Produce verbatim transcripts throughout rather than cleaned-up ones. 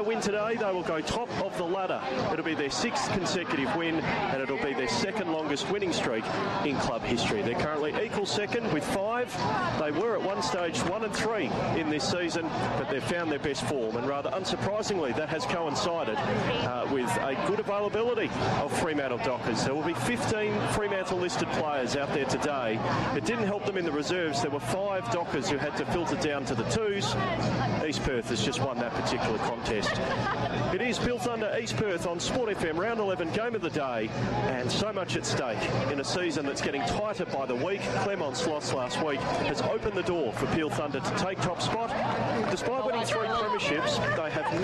a win today, they will go top of the ladder. It'll be their sixth consecutive win, and it'll be their second longest winning streak in club history. They're currently equal second with five. They were at one stage one and three in this season, but they've found their best form, and rather unsurprisingly, that has coincided uh, with a good availability of Fremantle Dockers. There will be fifteen Fremantle listed players out there today. It didn't help them in the reserves. There were five Dockers who had to filter down to the twos. East Perth has just won that particular contest. It is Peel Thunder East Perth on Sport F M, round eleven, game of the day, and so much at stake in a season that's getting tighter by the week. Clermont's loss last week has opened the door for Peel Thunder to take top spot. Despite winning three premierships, they have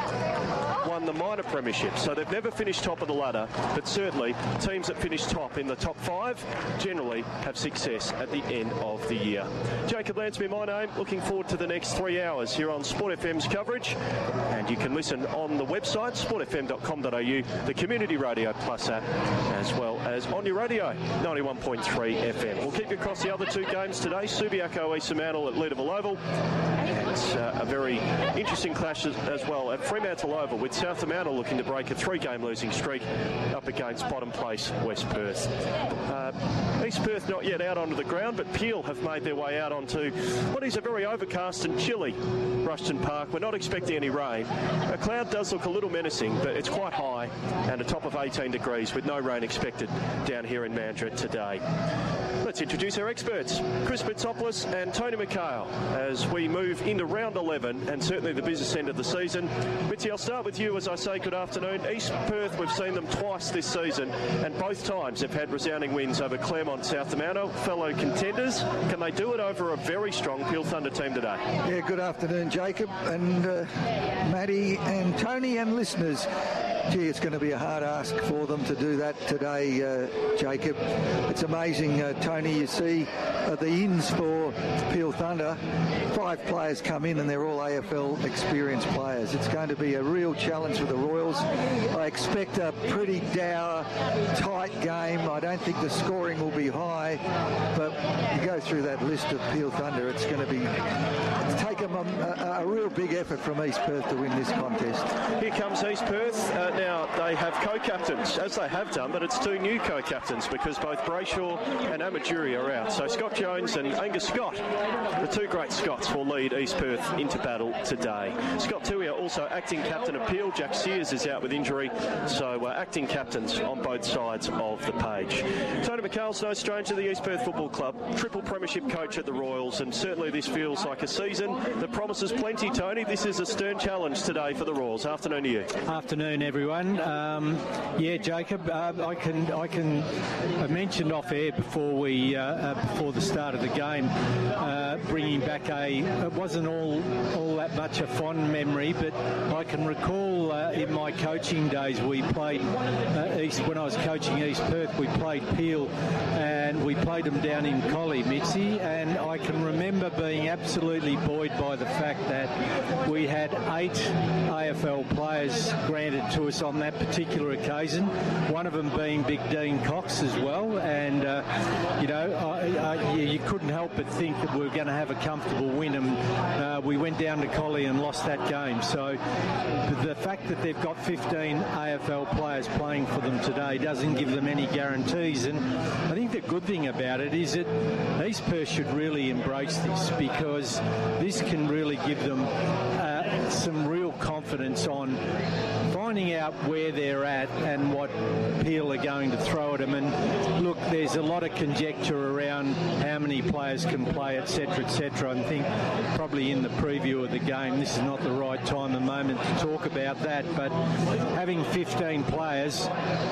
never won the minor premiership, so they've never finished top of the ladder, but certainly teams that finish top in the top five generally have success at the end of the year. Jacob Lansby, my name. Looking forward to the next three hours here on Sport F M's coverage, and you can listen on the website sport f m dot com dot a u, the Community Radio Plus app, as well as on your radio ninety-one point three F M. We'll keep you across the other two games today. Subiaco East Fremantle at Leederville Oval, and uh, a very interesting clash as, as well at Fremantle Oval, with South Fremantle looking to break a three-game losing streak up against bottom place West Perth. Uh, East Perth not yet out onto the ground, but Peel have made their way out onto what is a very overcast and chilly Rushton Park. We're not expecting any rain. A cloud does look a little menacing, but it's quite high, and a top of eighteen degrees with no rain expected down here in Mandurah today. Let's introduce our experts, Chris Bitsopoulos and Tony McHale, as we move into round eleven and certainly the business end of the season. Mitzi, I'll start with you as I say good afternoon. East Perth, we've seen them twice this season, and both times they've had resounding wins over Clermont, South Fremantle, fellow contenders. Can they do it over a very strong Peel Thunder team today? Yeah, good afternoon, Jacob, and uh, Matty and Tony and listeners. Gee, it's going to be a hard ask for them to do that today, uh, Jacob. It's amazing, uh, Tony, you see uh, the ins for Peel Thunder. Five players come in and they're all A F L experienced players. It's going to be a real challenge for the Royals. I expect a pretty dour, tight game. I don't think the scoring will be high, but you go through that list of Peel Thunder, it's going to be it's taken a, a, a real big effort from East Perth to win this contest. Here comes East Perth. Uh, now, they have co-captains, as they have done, but it's two new co-captains because both Brayshaw and Amaturi are out. So Scott Jones and Angus Scott, the two great Scots, will lead East Perth into battle today. Scott Tui are also acting captain of Peel. Jack Sears is out with injury, so uh, acting captains on both sides of the page. Tony McHale's no stranger to the East Perth Football Club, triple premiership coach at the Royals, and certainly this feels like a season that promises plenty, Tony. This is a stern challenge today for the Royals. Afternoon to you. Afternoon, everyone. Um, yeah, Jacob, uh, I can I can I mentioned off air before we uh, uh, before the start of the game, uh, bringing back a it wasn't all all that much a fond memory, but I can recall uh, in my coaching days we played uh, East when I was coaching East Perth. We played Peel, and we played them down in Collie, Mitzi, and I can remember being absolutely buoyed by the fact that we had eight A F L players granted to us on that particular occasion, one of them being Big Dean Cox as well, and uh, you know I, I, you couldn't help but think that we were going to have a comfortable win, and uh, we went down to Collie and lost that game. So the fact that they've got fifteen A F L players playing for them today doesn't give them any guarantees, and I think the good thing about it is that East Perth should really embrace this, because this can really give them uh, some real confidence on finding out where they're at and what Peel are going to throw at them. And look, there's a lot of conjecture around how many players can play, et cetera, et cetera. I think probably in the preview of the game, this is not the right time and moment to talk about that, but having fifteen players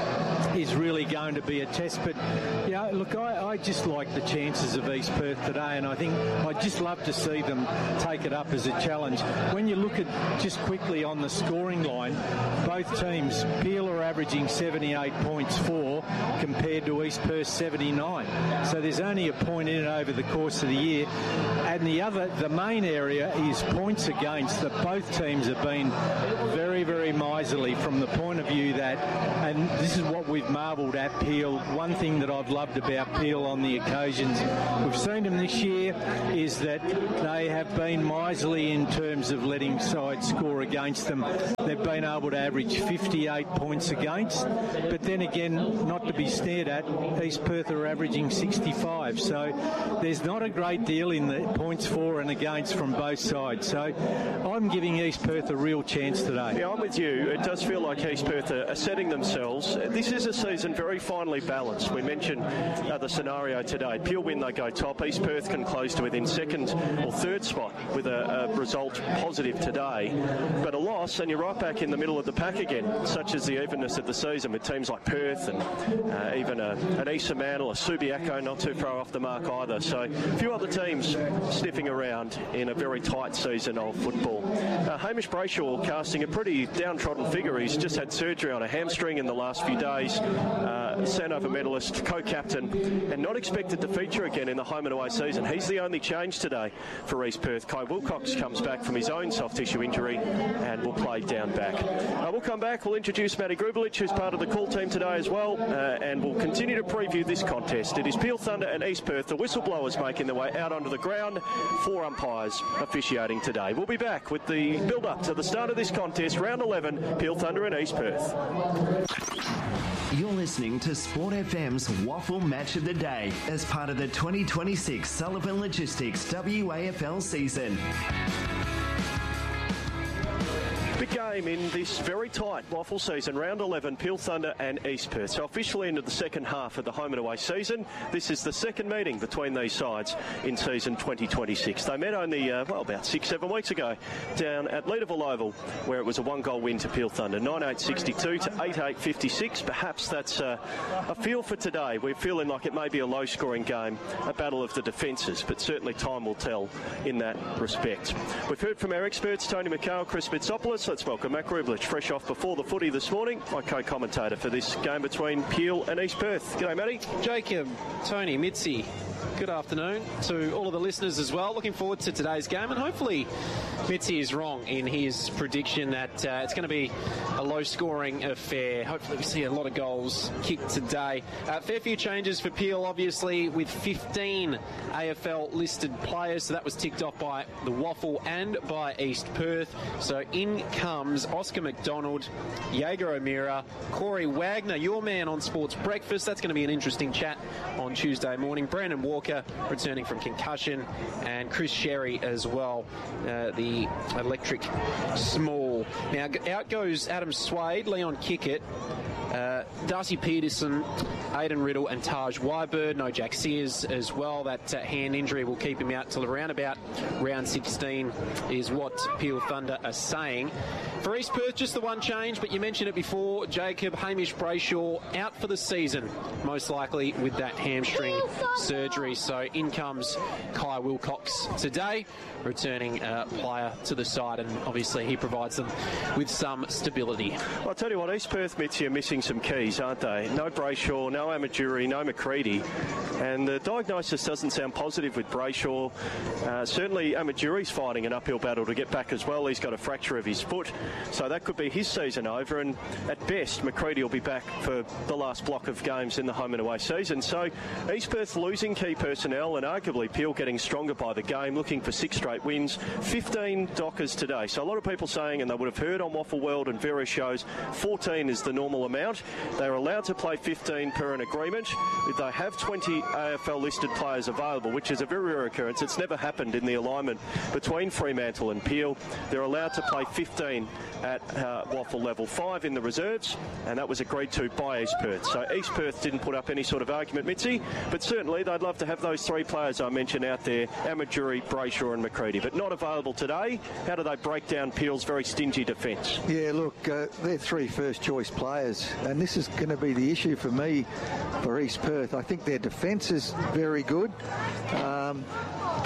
is really going to be a test. But yeah, look, I, I just like the chances of East Perth today, and I think I'd just love to see them take it up as a challenge. When you look at just quickly on the scoring line, both teams, Peel are averaging seventy-eight points for compared to East Perth seventy-nine. So there's only a point in it over the course of the year. And the other, the main area is points against, that both teams have been very, very mild miserly from the point of view that, and this is what we've marvelled at Peel, one thing that I've loved about Peel on the occasions we've seen them this year is that they have been miserly in terms of letting sides score against them. They've been able to average fifty-eight points against, but then again, not to be stared at, East Perth are averaging sixty-five, so there's not a great deal in the points for and against from both sides. So I'm giving East Perth a real chance today. Yeah, I'm with you. It does feel like East Perth are setting themselves. This is a season very finely balanced. We mentioned uh, the scenario today. Peel win, they go top. East Perth can close to within second or third spot with a, a result positive today. But a loss, and you're right back in the middle of the pack again, such as the evenness of the season with teams like Perth and uh, even a, an East Mantle, a Subiaco not too far off the mark either. So a few other teams sniffing around in a very tight season of football. Uh, Hamish Brayshaw casting a pretty downtrodden figure. He's just had surgery on a hamstring in the last few days. Uh, Sandover medalist, co-captain, and not expected to feature again in the home and away season. He's the only change today for East Perth. Kai Wilcox comes back from his own soft tissue injury and will play down back. Uh, we'll come back. We'll introduce Matty Grubelich, who's part of the call team today as well, uh, and we'll continue to preview this contest. It is Peel Thunder and East Perth, the whistleblowers making their way out onto the ground. Four umpires officiating today. We'll be back with the build-up to the start of this contest, round eleven, Peel Thunder and East Perth. You're listening to Sport F M's Waffle Match of the Day as part of the twenty twenty-six Sullivan Logistics W A F L season. Big game in this very tight waffle season, round eleven, Peel Thunder and East Perth. So officially into the second half of the home and away season. This is the second meeting between these sides in season twenty twenty-six. They met only, uh, well, about six, seven weeks ago down at Leederville Oval, where it was a one-goal win to Peel Thunder, nine eight sixty-two to eight eight fifty-six. Perhaps that's uh, a feel for today. We're feeling like it may be a low-scoring game, a battle of the defences, but certainly time will tell in that respect. We've heard from our experts, Tony McHale, Chris Mitsopoulos. Let's welcome Matt Grubelich, fresh off before the footy this morning, my co-commentator for this game between Peel and East Perth. G'day, Matty. Jacob, Tony, Mitzi, good afternoon to all of the listeners as well. Looking forward to today's game, and hopefully Mitzi is wrong in his prediction that uh, it's going to be a low-scoring affair. Hopefully we see a lot of goals kicked today. Uh, fair few changes for Peel, obviously, with fifteen A F L-listed players, so that was ticked off by the Waffle and by East Perth. So in comes Oscar McDonald, Jaeger O'Meara, Corey Wagner, your man on Sports Breakfast. That's going to be an interesting chat on Tuesday morning. Brandon Walker returning from concussion, and Chris Sherry as well, uh, the electric small. Now out goes Adam Swade, Leon Kickett, uh, Darcy Peterson, Aidan Riddle and Taj Wybird. No Jack Sears as well. That uh, hand injury will keep him out till around about round sixteen is what Peel Thunder are saying. For East Perth, just the one change, but you mentioned it before, Jacob, Hamish Brayshaw out for the season, most likely with that hamstring surgery. So in comes Kai Wilcox today, returning uh, player to the side, and obviously he provides them with some stability. Well, I'll tell you what, East Perth, Mitzi, are missing some keys, aren't they? No Brayshaw, no Amajuri, no McCready, and the diagnosis doesn't sound positive with Brayshaw. Uh, certainly Amajuri's fighting an uphill battle to get back as well. He's got a fracture of his foot, so that could be his season over, and at best McCready will be back for the last block of games in the home and away season. So East Perth losing key personnel, and arguably Peel getting stronger by the game, looking for six straight wins. fifteen Dockers today, so a lot of people saying, and they would have heard on Waffle World and various shows, fourteen is the normal amount. They're allowed to play fifteen per an agreement. They have twenty A F L listed players available, which is a very rare occurrence. It's never happened in the alignment between Fremantle and Peel. They're allowed to play fifteen at uh, Waffle level, five in the reserves, and that was agreed to by East Perth. So East Perth didn't put up any sort of argument, Mitzi, but certainly they'd love to have those three players I mentioned out there, Amajuri, Brayshaw and McCready, but not available today. How do they break down Peel's very stingy defence? Yeah, look, uh, they're three first-choice players, and this is going to be the issue for me for East Perth. I think their defence is very good. Um,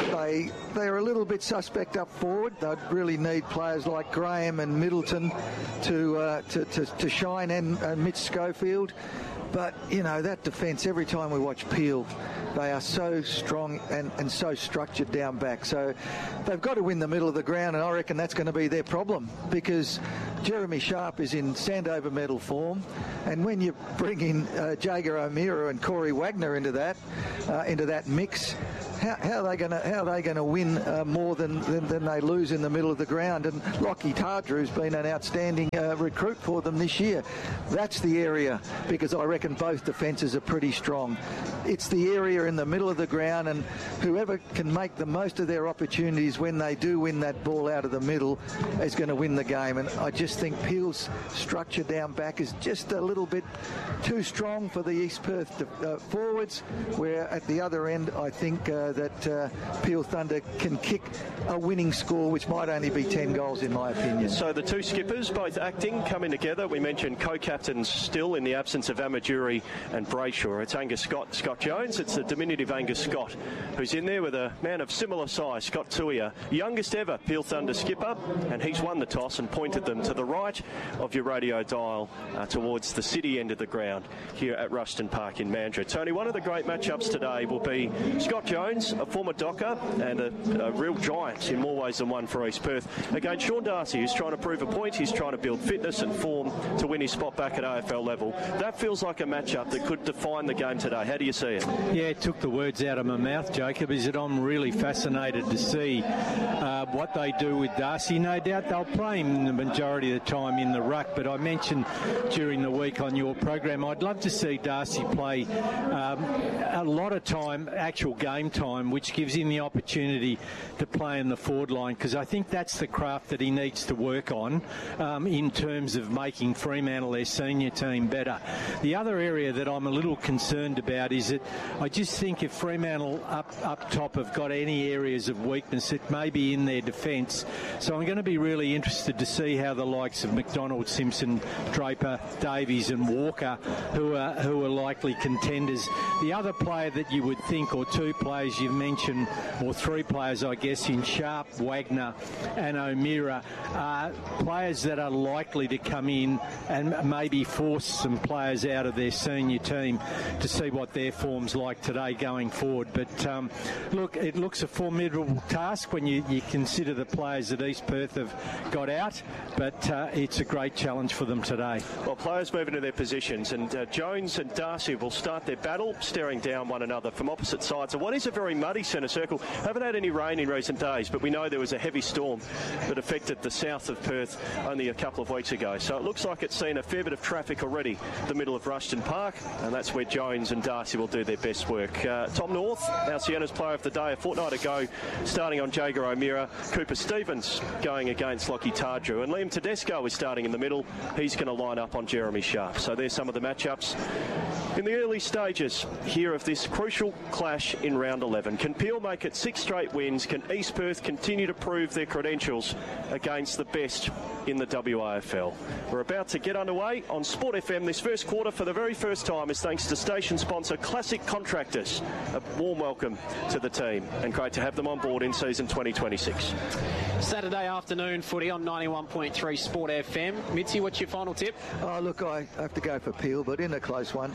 they they're a little bit suspect up forward. They'd really need players like Graham and Middleton to uh, to, to to shine, and, and Mitch Schofield. But, you know, that defence, every time we watch Peel, they are so strong and, and so structured down back. So they've got to win the middle of the ground, and I reckon that's going to be their problem, because Jeremy Sharp is in Sandover medal form, and when you bring in uh, Jaeger O'Meara and Corey Wagner into that uh, into that mix, how, how are they going to how are they going to win uh, more than, than than they lose in the middle of the ground? And Lockie Tardrew's been an outstanding uh, recruit for them this year. That's the area, because I reckon both defences are pretty strong. It's the area in the middle of the ground, and whoever can make the most of their opportunities when they do win that ball out of the middle is going to win the game. And I just think Peel's structure down back is just a little bit too strong for the East Perth uh, forwards, where at the other end I think uh, that uh, Peel Thunder can kick a winning score, which might only be ten goals in my opinion. So the two skippers both acting, coming together. We mentioned co-captains still in the absence of Amaduri and Brayshaw. It's Angus Scott, Scott Jones. It's the diminutive Angus Scott who's in there with a man of similar size, Scott Tuia, youngest ever Peel Thunder skipper, and he's won the toss and pointed them to the right of your radio dial uh, towards the city end of the ground here at Rushton Park in Mandurah. Tony, one of the great matchups today will be Scott Jones, a former Docker and a, a real giant in more ways than one for East Perth, against Sean Darcy, who's trying to prove a point. He's trying to build fitness and form to win his spot back at A F L level. That feels like a matchup that could define the game today. How do you see it? Yeah, it took the words out of my mouth, Jacob. Is that I'm really fascinated to see uh, what they do with Darcy. No doubt they'll play him the majority of the time in the ruck, but I mentioned during the week on your program I'd love to see Darcy play um, a lot of time, actual game time, which gives him the opportunity to play in the forward line, because I think that's the craft that he needs to work on um, in terms of making Fremantle, their senior team, better. The other area that I'm a little concerned about is that I just think if Fremantle up, up top have got any areas of weakness, it may be in their defence. So I'm going to be really interested to see how the likes of McDonald, Simpson, Draper, Davies and Walker, who are who are likely contenders. The other player that you would think, or two players you've mentioned, or three players I guess, in Sharp, Wagner and O'Meara, are players that are likely to come in and maybe force some players out of their senior team to see what their form's like today going forward. But um, look, it looks a formidable task when you, you consider the players that East Perth have got out, but uh, it's a great challenge for them today. Well, players move into their positions, and uh, Jones and Darcy will start their battle staring down one another from opposite sides of what is a very muddy centre circle. Haven't had any rain in recent days, but we know there was a heavy storm that affected the south of Perth only a couple of weeks ago. So it looks like it's seen a fair bit of traffic already, the middle of Rushton Park, and that's where Jones and Darcy will do their best work. Uh, Tom North, our Sienna's player of the day a fortnight ago, starting on Jaeger O'Meara. Cooper Stevens going against Lockie Tardrew, and Liam Tedesco is starting in the middle. He's going to line up on Jeremy Sharp. So there's some of the matchups in the early stages here of this crucial clash in round eleven. Can Peel make it six straight wins? Can East Perth continue to prove their credentials against the best in the W A F L? We're about to get underway on Sport F M. This first quarter, for the very first time, is thanks to station sponsor Classic Contractors. A warm welcome to the team, and great to have them on board in season twenty twenty-six. Saturday afternoon footy on ninety-one point three Sport F M. Mitzi, what's your final tip? Oh, look, I have to go for Peel, but in a close one.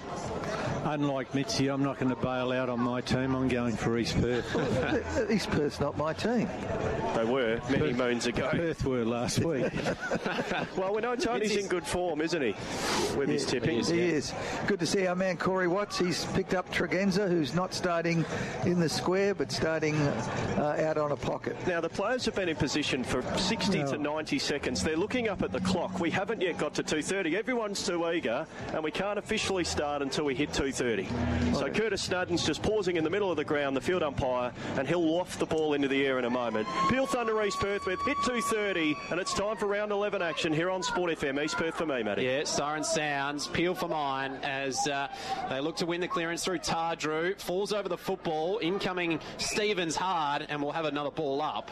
Unlike Mitzi, I'm not going to bail out on my team. I'm going for East Perth. East Perth's not my team. They were many Perth, moons ago. Perth were last week. Well, we know Tony's in good form, isn't he, with his tipping? He is. Good to see our man Corey Watts. He's picked up Tregenza, who's not starting in the square, but starting uh, out on a pocket. Now, the players have been in position for sixty No. to ninety seconds. They're looking up at the clock. We haven't yet got to two thirty. Everyone's too eager, and we can't officially start until we hit two thirty. So Okay. Curtis Snudden's just pausing in the middle of the ground, the field umpire, and he'll loft the ball into the air in a moment. Peel Thunder East Perth with hit two thirty, and it's time for round eleven action here on Sport F M. East Perth for me, Matty. Yeah, siren sounds. Peel for mine as uh, they look to win the clearance through Tardrew. Falls over the football. Incoming Stevens hard, and we'll have another ball up.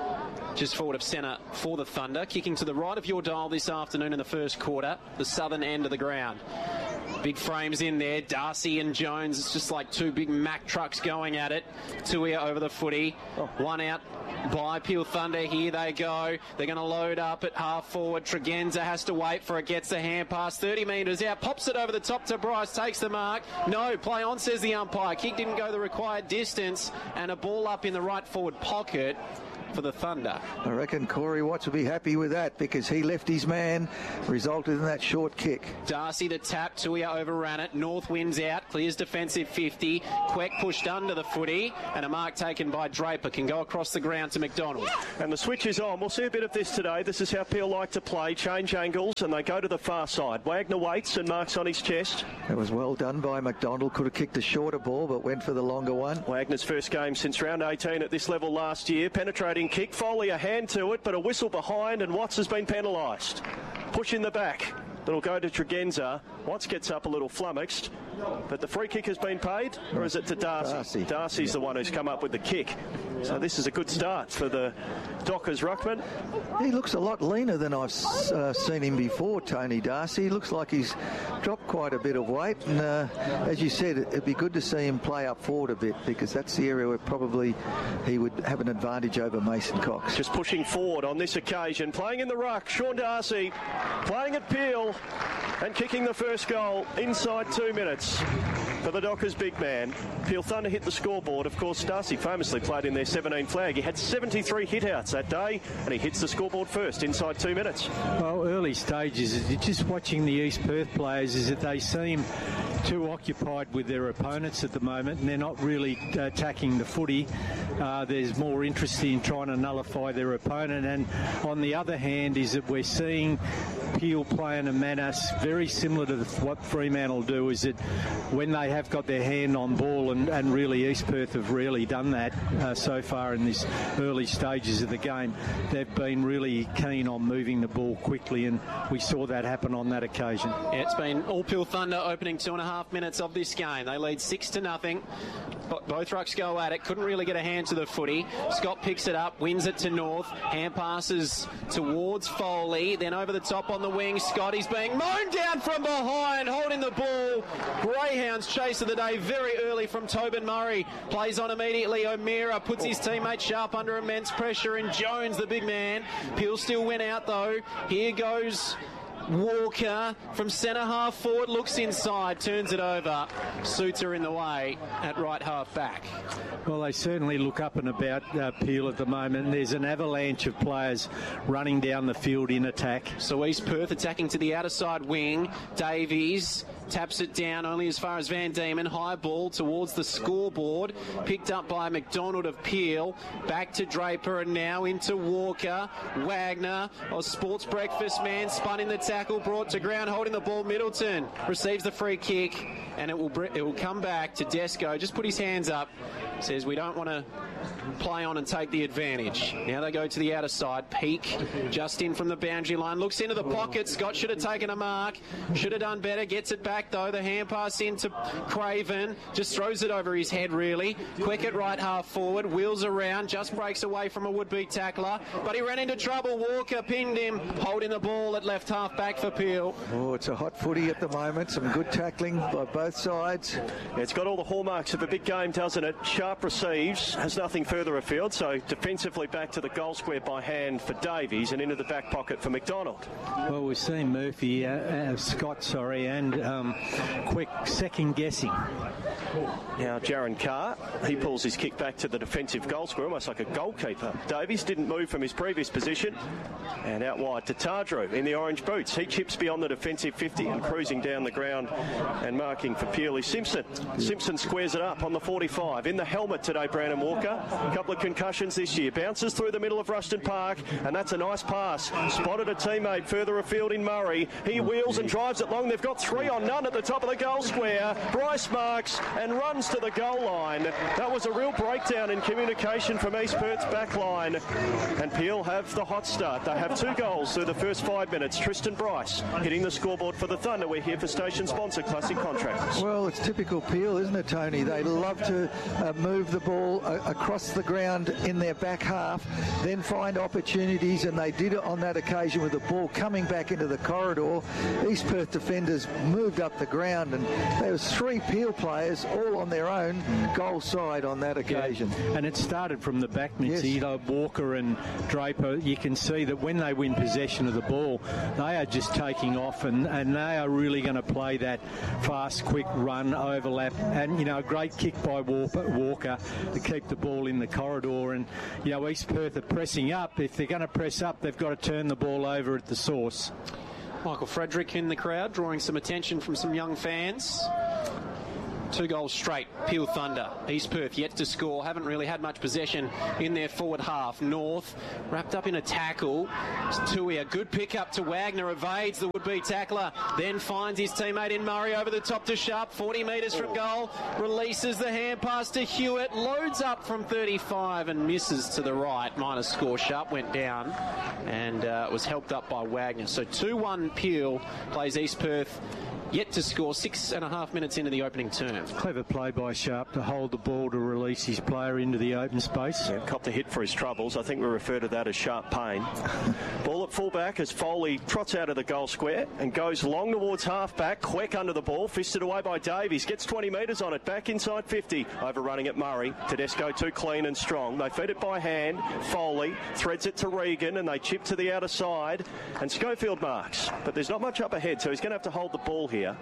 Just forward of centre for the Thunder. Kicking to the right of your dial this afternoon in the first quarter, the southern end of the ground. Big frames in there. Darcy and Jones. It's just like two big Mack trucks going at it. Tuia over the footy. One out by Peel Thunder. Here they go. They're going to load up at half forward. Tregenza has to wait for it. Gets the hand pass. thirty metres out. Pops it over the top to Bryce. Takes the mark. No. Play on, says the umpire. Kick didn't go the required distance. And a ball up in the right forward pocket for the Thunder. I reckon Corey Watts will be happy with that because he left his man, resulted in that short kick. Darcy the tap, Tuia overran it. North wins out, clears defensive fifty. Queck pushed under the footy, and a mark taken by Draper. Can go across the ground to McDonald. And the switch is on. We'll see a bit of this today. This is how Peel like to play. Change angles, and they go to the far side. Wagner waits and marks on his chest. It was well done by McDonald. Could have kicked a shorter ball, but went for the longer one. Wagner's first game since round eighteen at this level last year. Penetrating kick, Foley a hand to it, but a whistle behind, and Watts has been penalised. Push in the back. That'll go to Tregenza. Watts gets up a little flummoxed, but the free kick has been paid, or is it to Darcy? Darcy. Darcy's yeah. the one who's come up with the kick. So this is a good start for the Dockers ruckman. He looks a lot leaner than I've uh, seen him before, Tony Darcy. He looks like he's dropped quite a bit of weight, and uh, as you said, it'd be good to see him play up forward a bit because that's the area where probably he would have an advantage over Mason Cox. Just pushing forward on this occasion, playing in the ruck, Sean Darcy playing at Peel and kicking the first goal inside two minutes for the Dockers big man. Peel Thunder hit the scoreboard. Of course, Darcy famously played in their seventeen flag. He had seventy-three hit-outs that day, and he hits the scoreboard first inside two minutes. Well, early stages, just watching the East Perth players, is that they seem too occupied with their opponents at the moment, and they're not really attacking the footy. Uh, there's more interest in trying to nullify their opponent, and on the other hand is that we're seeing Peel play in a manner very similar to the, what Fremantle do, is that when they have got their hand on ball, and, and really East Perth have really done that uh, so far in these early stages of the game, they've been really keen on moving the ball quickly, and we saw that happen on that occasion. Yeah, it's been all Peel Thunder opening two and a half minutes of this game. They lead six to nothing. Both rucks go at it. Couldn't really get a hand to the footy. Scott picks it up, wins it to North. Hand passes towards Foley. Then over the top on the wing. Scott, he's being mown down from behind, holding the ball. Greyhounds chase of the day very early from Tobin Murray. Plays on immediately. O'Meara puts his teammate Sharp under immense pressure, and Jones, the big man. Peel still went out though. Here goes Walker from centre half forward, looks inside, turns it over. Suter in the way at right half back. Well, they certainly look up and about uh, Peel at the moment. There's an avalanche of players running down the field in attack. So East Perth attacking to the outer side wing. Davies taps it down only as far as Van Diemen. High ball towards the scoreboard. Picked up by McDonald of Peel. Back to Draper and now into Walker. Wagner, a sports breakfast man, spun in the tackle, brought to ground, holding the ball. Middleton receives the free kick, and it will it will come back to Desco. Just put his hands up. Says we don't want to play on and take the advantage. Now they go to the outer side. Peak just in from the boundary line. Looks into the pocket. Scott should have taken a mark. Should have done better. Gets it back though. The hand pass into Craven. Just throws it over his head really. Quick at right half forward. Wheels around. Just breaks away from a would-be tackler. But he ran into trouble. Walker pinned him. Holding the ball at left half back for Peel. Oh, it's a hot footy at the moment. Some good tackling by both sides. Yeah, it's got all the hallmarks of a big game, doesn't it? Sharp receives, has nothing further afield, so defensively back to the goal square by hand for Davies and into the back pocket for McDonald. Well, we've seen Murphy, uh, uh, Scott, sorry, and um, Quick second guessing. Now Jaron Carr, he pulls his kick back to the defensive goal square, almost like a goalkeeper. Davies didn't move from his previous position, and out wide to Tardrew in the orange boots. He chips beyond the defensive fifty and cruising down the ground and marking for Peel is Simpson. Simpson squares it up on the forty-five. In the helmet today, Brandon Walker. A couple of concussions this year. Bounces through the middle of Ruston Park, and that's a nice pass. Spotted a teammate further afield in Murray. He wheels and drives it long. They've got three on none at the top of the goal square. Bryce marks and runs to the goal line. That was a real breakdown in communication from East Perth's back line. And Peel have the hot start. They have two goals through the first five minutes. Tristan Bryce Bryce hitting the scoreboard for the Thunder. We're here for station sponsor Classic Contractors. Well, it's typical Peel, isn't it, Tony? They love to uh, move the ball uh, across the ground in their back half, then find opportunities, and they did it on that occasion with the ball coming back into the corridor. East Perth defenders moved up the ground, and there was three Peel players all on their own goal side on that occasion. Yeah. And it started from the back, Mitzi. Yes. You know, Walker and Draper, you can see that when they win possession of the ball, they are just taking off, and, and they are really going to play that fast, quick run, overlap, and, you know, a great kick by Walker to keep the ball in the corridor. And, you know, East Perth are pressing up. If they're going to press up, they've got to turn the ball over at the source. Michael Frederick in the crowd, drawing some attention from some young fans. Two goals straight, Peel Thunder. East Perth yet to score, haven't really had much possession in their forward half. North wrapped up in a tackle. Tui, a good pick up to Wagner, evades the would-be tackler, then finds his teammate in Murray over the top to Sharp, forty metres from goal, releases the hand pass to Hewitt, loads up from thirty-five and misses to the right. Minus score, Sharp went down and uh, was helped up by Wagner. So two one Peel plays East Perth. Yet to score, six and a half minutes into the opening term. Clever play by Sharp to hold the ball to release his player into the open space. Yeah, copped a hit for his troubles. I think we refer to that as sharp pain. Ball at fullback as Foley trots out of the goal square and goes long towards half-back. Queck under the ball, fisted away by Davies. Gets twenty metres on it, back inside fifty. Overrunning it, Murray. Tedesco too clean and strong. They feed it by hand. Foley threads it to Regan and they chip to the outer side. And Schofield marks. But there's not much up ahead, so he's going to have to hold the ball here. Here.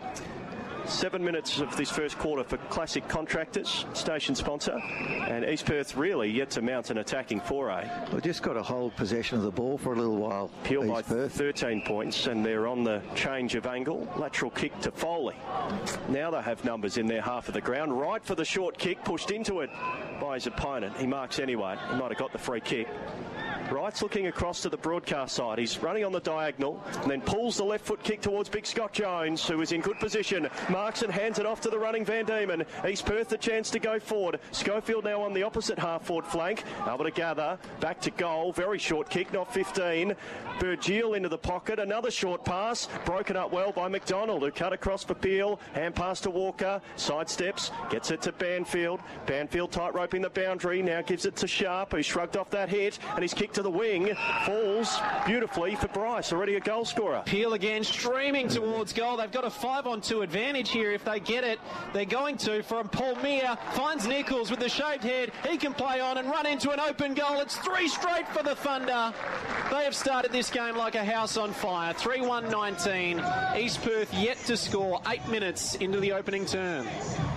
Seven minutes of this first quarter for Classic Contractors, station sponsor, and East Perth really yet to mount an attacking foray. We've just got to hold possession of the ball for a little while. Peel East by Perth. thirteen points, and they're on the change of angle. Lateral kick to Foley. Now they have numbers in their half of the ground. Right for the short kick, pushed into it by his opponent. He marks anyway. He might have got the free kick. Wright's looking across to the broadcast side. He's running on the diagonal and then pulls the left foot kick towards Big Scott Jones, who is in good position. Marks and hands it off to the running Van Diemen. East Perth a chance to go forward. Schofield now on the opposite half-forward flank. Able to gather. Back to goal. Very short kick, not fifteen. Burgeel into the pocket. Another short pass. Broken up well by McDonald, who cut across for Peel. Hand pass to Walker. Sidesteps. Gets it to Banfield. Banfield tight roping the boundary. Now gives it to Sharp, who shrugged off that hit. And he's kicked to the wing, falls beautifully for Bryce, already a goal scorer. Peel again streaming towards goal. They've got a five on two advantage here if they get it. They're going to from Paul Mear, finds Nichols with the shaved head. He can play on and run into an open goal. It's three straight for the Thunder. They have started this game like a house on fire. three one nineteen. East Perth yet to score eight minutes into the opening term.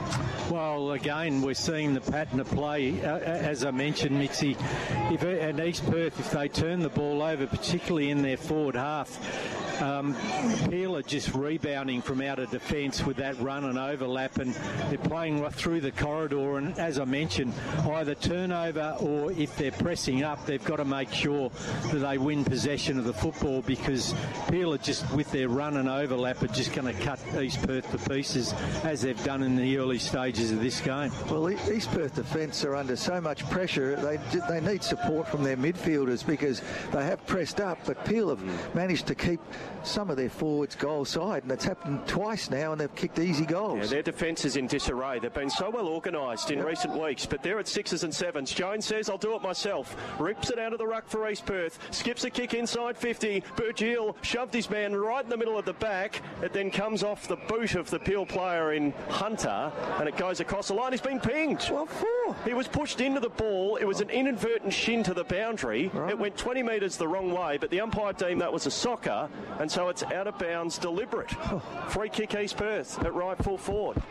Well, again, we're seeing the pattern of play. Uh, as I mentioned, Mitzi, if and East Perth, if they turn the ball over, particularly in their forward half, um, Peel are just rebounding from out of defence with that run and overlap, and they're playing right through the corridor. And as I mentioned, either turnover or if they're pressing up, they've got to make sure that they win possession of the football, because Peel are just, with their run and overlap, are just going to cut East Perth to pieces, as they've done in the early stages of this game. Well, East Perth defence are under so much pressure. They they need support from their midfielders, because they have pressed up, but Peel have managed to keep some of their forwards goal side, and it's happened twice now, and they've kicked easy goals. Yeah, their defence is in disarray. They've been so well organised in yep. recent weeks, but they're at sixes and sevens. Jones says, I'll do it myself. Rips it out of the ruck for East Perth. Skips a kick inside fifty. Burgeel shoved his man right in the middle of the back. It then comes off the boot of the Peel player in Hunter, and it goes across the line. He's been pinged. What for? He was pushed into the ball. It was an inadvertent shin to the boundary. Right. It went twenty metres the wrong way, but the umpire deemed that was a soccer, and so it's out of bounds, deliberate. Oh. Free kick East Perth at right full forward.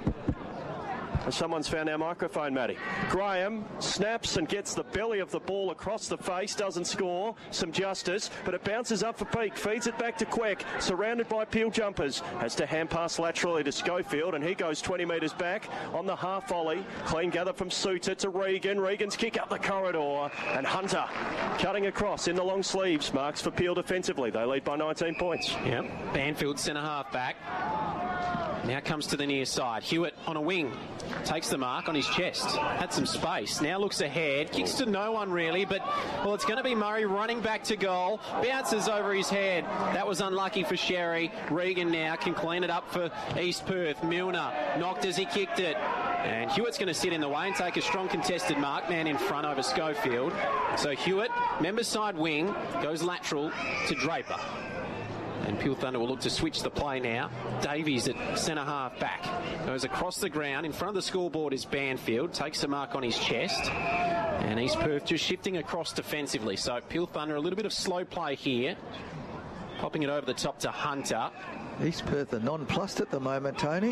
Someone's found our microphone, Matty. Graham snaps and gets the belly of the ball across the face, doesn't score. Some justice, but it bounces up for Peak, feeds it back to Queck, surrounded by Peel jumpers. Has to hand pass laterally to Schofield, and he goes twenty metres back on the half volley. Clean gather from Suter to Regan. Regan's kick up the corridor, and Hunter cutting across in the long sleeves. Marks for Peel defensively. They lead by nineteen points. Yep. Banfield centre half back. Now comes to the near side. Hewitt on a wing. Takes the mark on his chest. Had some space. Now looks ahead. Kicks to no one really, but, well, it's going to be Murray running back to goal. Bounces over his head. That was unlucky for Sherry. Regan now can clean it up for East Perth. Milner knocked as he kicked it. And Hewitt's going to sit in the way and take a strong contested mark. Man in front over Schofield. So Hewitt, member side wing, goes lateral to Draper. And Peel Thunder will look to switch the play now. Davies at centre half back. Goes across the ground. In front of the scoreboard is Banfield. Takes a mark on his chest. And East Perth just shifting across defensively. So Peel Thunder, a little bit of slow play here. Popping it over the top to Hunter. East Perth are nonplussed at the moment, Tony.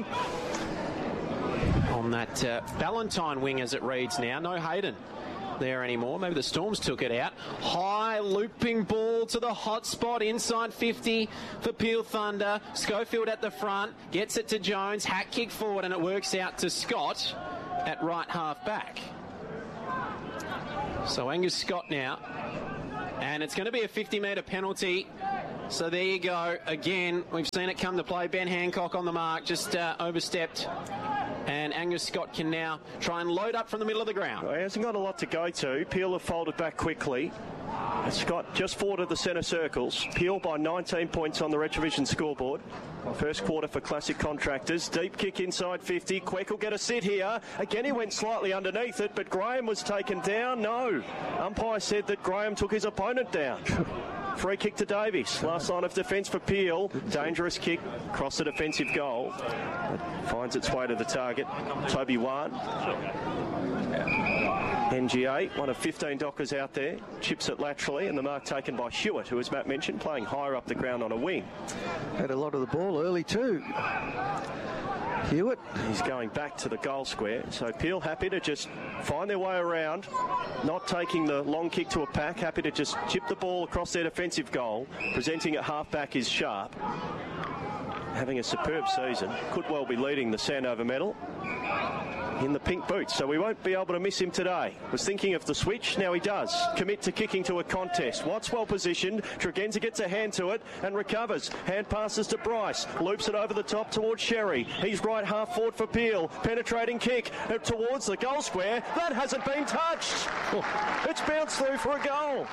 On that uh, Valentine wing as it reads now. No Hayden there anymore. Maybe the Storms took it out. High looping ball to the hot spot inside fifty for Peel Thunder. Schofield at the front, gets it to Jones, hack kick forward, and it works out to Scott at right half back. So Angus Scott now, and it's going to be a fifty metre penalty. So there you go. Again, we've seen it come to play. Ben Hancock on the mark, just uh, overstepped. And Angus Scott can now try and load up from the middle of the ground. Well, he hasn't got a lot to go to. Peel have folded back quickly. Scott just forward of the centre circles. Peel by nineteen points on the Retrovision scoreboard. First quarter for Classic Contractors. Deep kick inside fifty. Queck will get a sit here. Again, he went slightly underneath it, but Graham was taken down. No. Umpire said that Graham took his opponent down. Free kick to Davies. Last line of defence for Peel. Dangerous kick across the defensive goal. It finds its way to the target. Toby Wan. N G A, one of fifteen Dockers out there. Chips it laterally, and the mark taken by Hewitt, who, as Matt mentioned, playing higher up the ground on a wing. Had a lot of the ball early too. Hewitt. He's going back to the goal square. So Peel happy to just find their way around, not taking the long kick to a pack, happy to just chip the ball across their defensive goal. Presenting it half back is Sharp. Having a superb season. Could well be leading the Sandover medal in the pink boots, so we won't be able to miss him today. Was thinking of the switch, now he does. Commit to kicking to a contest. Watts well positioned. Tregenza gets a hand to it and recovers. Hand passes to Bryce. Loops it over the top towards Sherry. He's right half forward for Peel. Penetrating kick towards the goal square. That hasn't been touched. It's bounced through for a goal.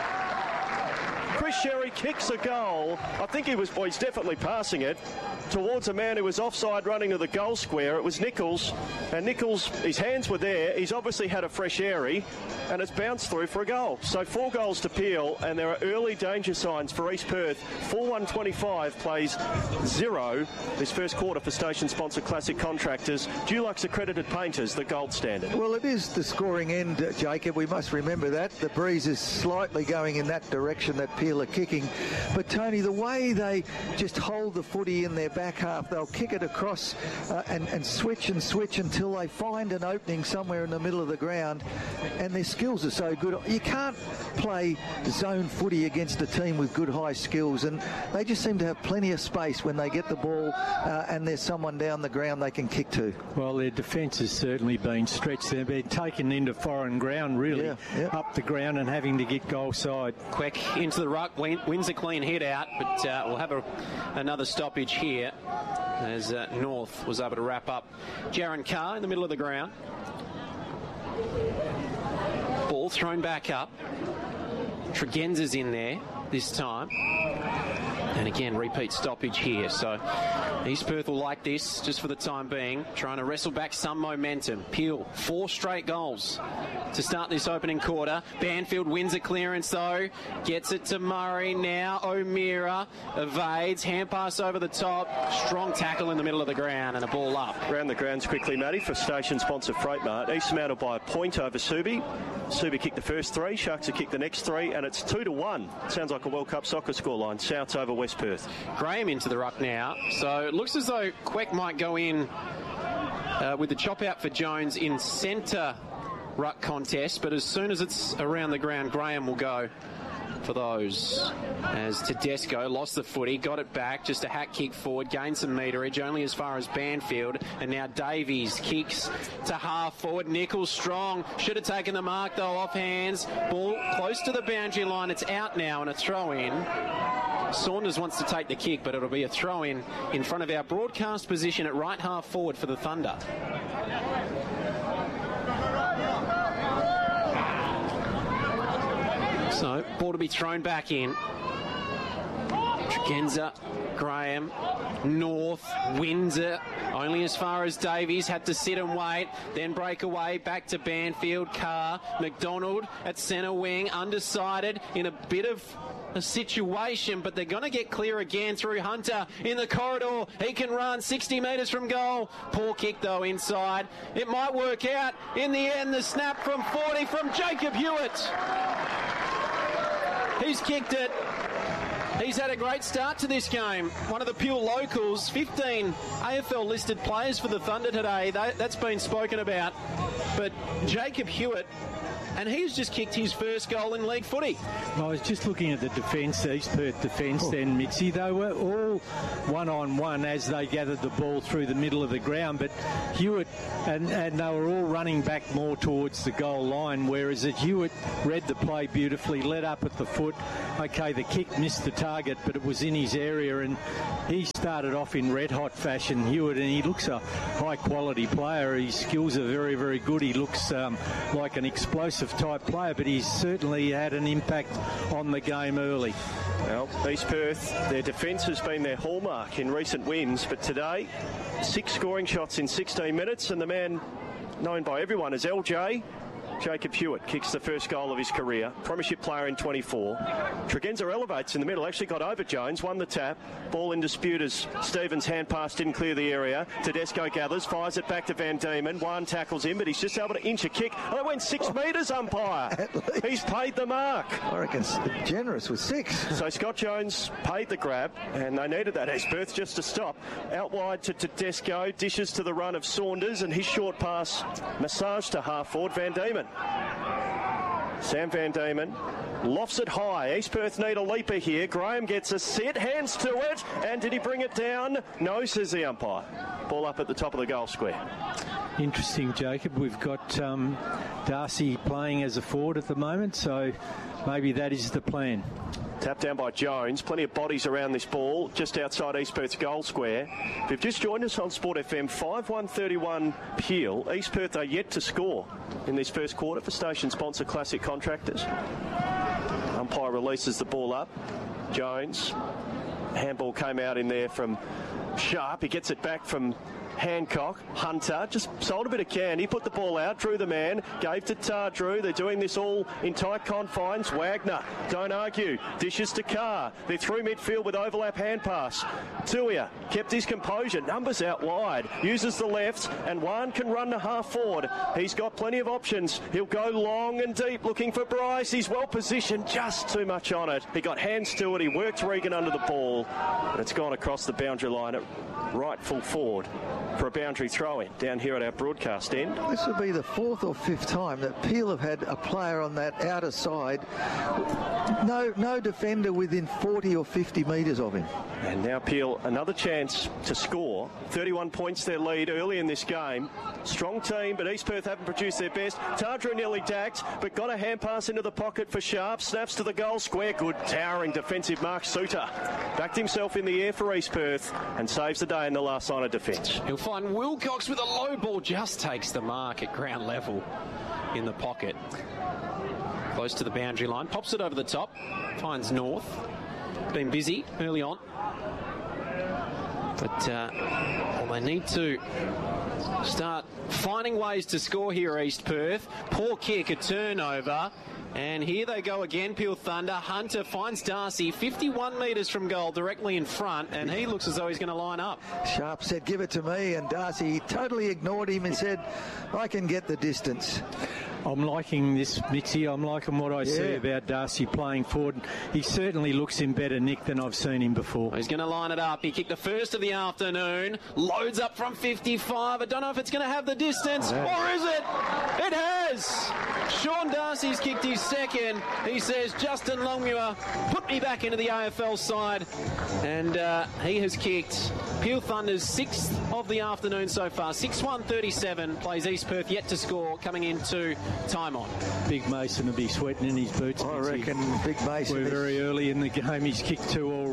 Chris Sherry kicks a goal. I think he was, well, he's definitely passing it towards a man who was offside running to the goal square. It was Nichols, and Nichols, his hands were there. He's obviously had a fresh airy, and it's bounced through for a goal. So four goals to Peel, and there are early danger signs for East Perth. four one twenty-five plays zero this first quarter for station sponsor Classic Contractors. Dulux accredited painters, the gold standard. Well, it is the scoring end, Jacob. We must remember that. The breeze is slightly going in that direction that Peel are kicking. But, Tony, the way they just hold the footy in their back half, they'll kick it across uh, and, and switch and switch until they find an opening somewhere in the middle of the ground, and their skills are so good. You can't play zone footy against a team with good high skills, and they just seem to have plenty of space when they get the ball uh, and there's someone down the ground they can kick to. Well, their defence has certainly been stretched. They've been taken into foreign ground, really, yeah, yeah. up the ground and having to get goal side. Queck into the ruck, wins a clean hit out, but uh, we'll have a, another stoppage here as uh, North was able to wrap up. Jaron Carr in the middle of the ground. Ball thrown back up. Tregenza's in there this time. And again, repeat stoppage here. So East Perth will like this just for the time being, trying to wrestle back some momentum. Peel, four straight goals to start this opening quarter. Banfield wins a clearance though, gets it to Murray now. O'Meara evades, hand pass over the top, strong tackle in the middle of the ground and a ball up. Round the grounds quickly, Matty, for station sponsor Freightmart. East mounted by a point over Subi. Subi kicked the first three, Sharks have kicked the next three, and it's two to one. Sounds like a World Cup soccer scoreline. Souths over West Perth. Graham into the ruck now, so it looks as though Queck might go in uh, with the chop out for Jones in centre ruck contest, but as soon as it's around the ground, Graham will go for those. As Tedesco lost the footy, got it back, just a hack kick forward, gained some meterage, only as far as Banfield, and now Davies kicks to half forward. Nichols strong, should have taken the mark though, off hands, ball close to the boundary line, it's out now and a throw in. Saunders wants to take the kick, but it'll be a throw-in in front of our broadcast position at right half forward for the Thunder. So, ball to be thrown back in. Tregenza, Graham, North, Windsor, only as far as Davies, had to sit and wait, then break away, back to Banfield, Carr, McDonald at centre wing, undecided in a bit of a situation, but they're going to get clear again through Hunter in the corridor. He can run sixty metres from goal. Poor kick though inside. It might work out. In the end, the snap from forty from Jacob Hewitt. He's kicked it. He's had a great start to this game. One of the pure locals, fifteen A F L listed players for the Thunder today. That, that's been spoken about. But Jacob Hewitt, and he's just kicked his first goal in league footy. I was just looking at the defence, East Perth defence oh. then, Mitzi. They were all one-on-one as they gathered the ball through the middle of the ground, but Hewitt, and, and they were all running back more towards the goal line, whereas at Hewitt read the play beautifully, led up at the foot. OK, the kick missed the target, but it was in his area, and he started off in red-hot fashion, Hewitt, and he looks a high-quality player. His skills are very, very good. He looks um, like an explosive type player, but he's certainly had an impact on the game early. Well, East Perth, their defence has been their hallmark in recent wins, but today, six scoring shots in sixteen minutes, and the man known by everyone as L J, Jacob Hewitt, kicks the first goal of his career. Premiership player in twenty-four. Tregenza elevates in the middle, actually got over Jones, won the tap. Ball in dispute as Stevens' hand pass didn't clear the area. Tedesco gathers, fires it back to Van Diemen. One tackles him, but he's just able to inch a kick. Oh, it went six metres, umpire. He's paid the mark. I reckon generous with six. So Scott Jones paid the grab, and they needed that East Perth just to stop. Out wide to Tedesco, dishes to the run of Saunders, and his short pass massaged to half forward Van Diemen. Sam Van Diemen lofts it high. East Perth need a leaper here. Graham gets a sit, hands to it, and did he bring it down? No, says the umpire. Ball up at the top of the goal square. Interesting, Jacob. We've got um, Darcy playing as a forward at the moment, so maybe that is the plan. Tapped down by Jones. Plenty of bodies around this ball, just outside East Perth's goal square. If you've just joined us on Sport F M, five one thirty-one Peel. East Perth are yet to score in this first quarter for station sponsor Classic Contractors. Umpire releases the ball up. Jones. Handball came out in there from Sharp. He gets it back from Hancock. Hunter just sold a bit of candy, put the ball out, drew the man, gave to Tardrew. They're doing this all in tight confines. Wagner, don't argue, dishes to Carr. They're through midfield with overlap hand pass. Tuia kept his composure, numbers out wide, uses the left, and Juan can run to half forward. He's got plenty of options. He'll go long and deep looking for Bryce. He's well positioned, just too much on it. He got hands to it, he worked Regan under the ball, and it's gone across the boundary line at right full forward for a boundary throw-in down here at our broadcast end. This will be the fourth or fifth time that Peel have had a player on that outer side. No, no defender within forty or fifty metres of him. And now Peel, another chance to score. thirty-one points their lead early in this game. Strong team, but East Perth haven't produced their best. Tardrew nearly dacked, but got a hand pass into the pocket for Sharp. Snaps to the goal square. Good towering defensive mark. Suter backed himself in the air for East Perth and saves the day in the last line of defence. He'll find Wilcox with a low ball, just takes the mark at ground level in the pocket. Close to the boundary line, pops it over the top, finds North. Been busy early on. But uh, well, they need to start finding ways to score here, East Perth. Poor kick, a turnover. And here they go again, Peel Thunder. Hunter finds Darcy fifty-one metres from goal, directly in front, and he looks as though he's going to line up. Sharp said, give it to me, and Darcy totally ignored him and said, I can get the distance. I'm liking this, Mitzi. I'm liking what I yeah. see about Darcy playing forward. He certainly looks in better nick than I've seen him before. He's going to line it up. He kicked the first of the afternoon. Loads up from fifty-five. I don't know if it's going to have the distance, yeah. or is it? It has! Sean Darcy's kicked his second. He says, Justin Longmuir, put me back into the A F L side. And uh, he has kicked Peel Thunder's sixth of the afternoon so far. six one thirty-seven. Plays East Perth yet to score, coming into time on. Big Mason will be sweating in his boots. I reckon Big Mason. We're is... very early in the game. He's kicked two already.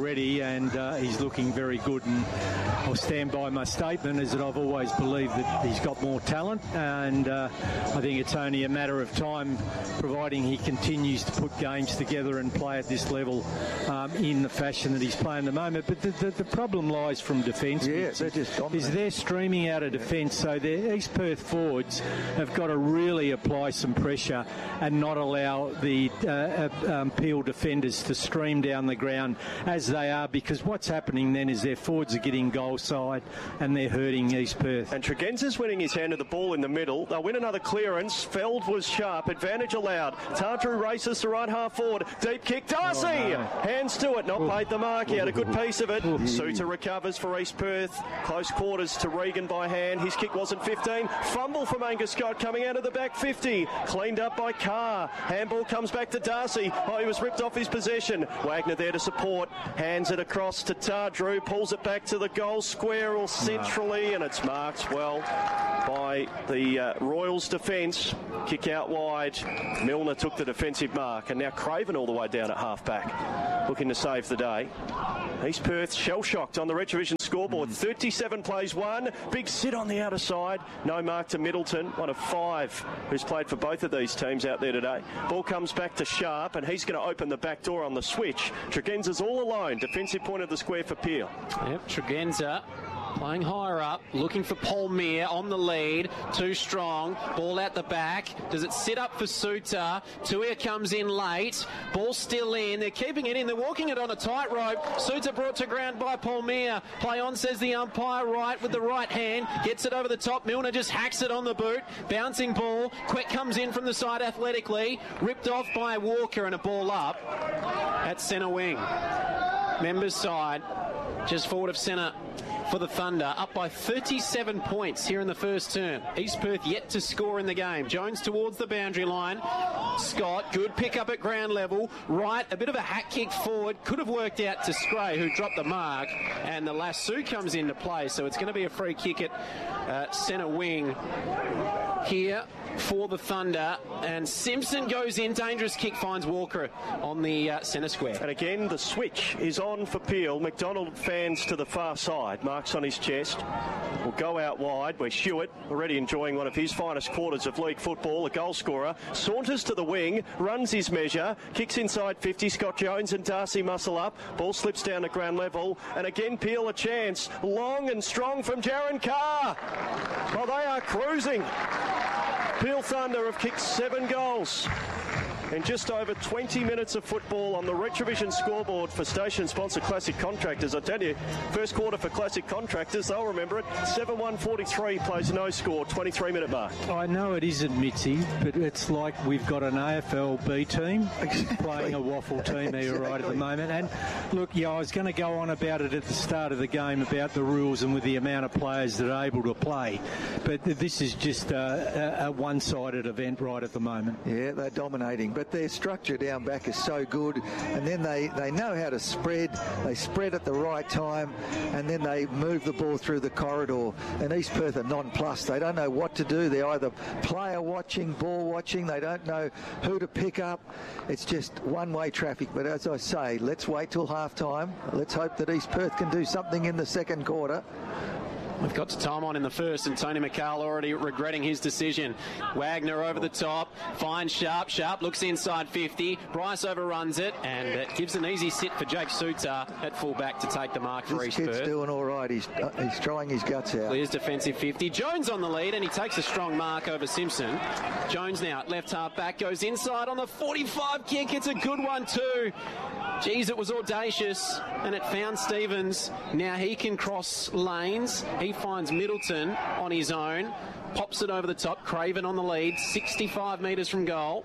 already, and uh, he's looking very good. And I'll stand by my statement, is that I've always believed that he's got more talent, and uh, I think it's only a matter of time, providing he continues to put games together and play at this level um, in the fashion that he's playing at the moment. But the, the, the problem lies from defence. Yeah, they're just dominant. Is they're streaming out of defence, so the East Perth forwards have got to really apply some pressure and not allow the uh, um, Peel defenders to stream down the ground as they are, because what's happening then is their forwards are getting goal side and they're hurting East Perth. And Tregenza's winning his hand of the ball in the middle. They'll win another clearance. Feld was sharp. Advantage allowed. Tardrew races the right half forward. Deep kick. Darcy! Oh, no. Hands to it. Not Ooh. Played the mark. He had a good piece of it. Ooh. Suter recovers for East Perth. Close quarters to Regan by hand. His kick wasn't fifteen. Fumble from Angus Scott coming out of the back fifty. Cleaned up by Carr. Handball comes back to Darcy. Oh, he was ripped off his possession. Wagner there to support. Hands it across to Tardrew. Pulls it back to the goal square or centrally, and it's marked well by the uh, Royals defence. Kick out wide. Milner took the defensive mark, and now Craven all the way down at half-back, looking to save the day. East Perth shell-shocked on the Retrovision scoreboard. Mm. thirty-seven plays one. Big sit on the outer side. No mark to Middleton, one of five who's played for both of these teams out there today. Ball comes back to Sharp, and he's going to open the back door on the switch. Tregenza's all alone. Defensive point of the square for Peel. Yep, Tregenza playing higher up, looking for Paul Mear on the lead. Too strong. Ball out the back. Does it sit up for Suter? Tuia comes in late. Ball still in. They're keeping it in. They're walking it on a tightrope. Suter brought to ground by Paul Mear. Play on, says the umpire. Right with the right hand. Gets it over the top. Milner just hacks it on the boot. Bouncing ball. Quick comes in from the side athletically. Ripped off by Walker, and a ball up at centre wing. Members side. Just forward of centre for the Thunder, up by thirty-seven points here in the first term. East Perth yet to score in the game. Jones towards the boundary line. Scott, good pick up at ground level. Right, a bit of a hack kick forward. Could have worked out to Scray, who dropped the mark. And the lasso comes into play, so it's going to be a free kick at uh, centre wing here for the Thunder, and Simpson goes in. Dangerous kick, finds Walker on the uh, centre square. And again, the switch is on for Peel. McDonald fans to the far side. Marks on his chest. Will go out wide where Hewitt, already enjoying one of his finest quarters of league football, a goal scorer, saunters to the wing, runs his measure, kicks inside fifty. Scott Jones and Darcy muscle up. Ball slips down to ground level, and again Peel a chance. Long and strong from Darren Carr. Well, they are cruising. Peel Thunder have kicked seven goals in just over twenty minutes of football on the Retrovision scoreboard for station sponsor Classic Contractors. I tell you, first quarter for Classic Contractors, they'll remember it. seven one forty-three plays no score, twenty-three minute mark. I know it isn't Mitzi, but it's like we've got an A F L B team playing a waffle team here exactly. right at the moment. And look, yeah, I was going to go on about it at the start of the game about the rules and with the amount of players that are able to play. But this is just a, a, a one-sided event right at the moment. Yeah, they're dominating. But their structure down back is so good, and then they, they know how to spread. They spread at the right time, and then they move the ball through the corridor. And East Perth are nonplussed. They don't know what to do. They're either player watching, ball watching. They don't know who to pick up. It's just one-way traffic. But as I say, let's wait till half-time. Let's hope that East Perth can do something in the second quarter. We've got to time on in the first, and Tony McCall already regretting his decision. Wagner over the top, finds Sharp. Sharp looks inside fifty. Bryce overruns it, and it gives an easy sit for Jake Suter at fullback to take the mark for this East kid's Perth. Doing all right. He's, uh, he's trying his guts out. Clears defensive fifty. Jones on the lead, and he takes a strong mark over Simpson. Jones now at left half back, goes inside on the forty-five kick. It's a good one too. Geez, it was audacious, and it found Stevens. Now he can cross lanes. He finds Middleton on his own. Pops it over the top. Craven on the lead. sixty-five metres from goal.